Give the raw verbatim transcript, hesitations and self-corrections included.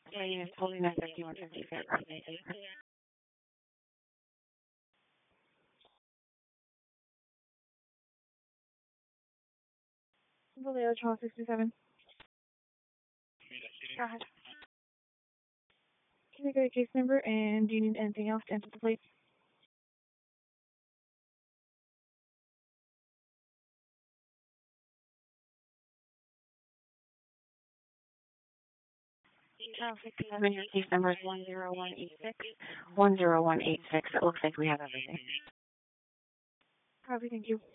Yeah, unit totally nine fifty-one fifty Fairground. Vallejo, twelve sixty-seven. Go ahead. Can I get a case number, and do you need anything else to enter the plate? twelve sixty-seven, your case number is one zero one eight six. one zero one eight six. It looks like we have everything. Copy, thank you.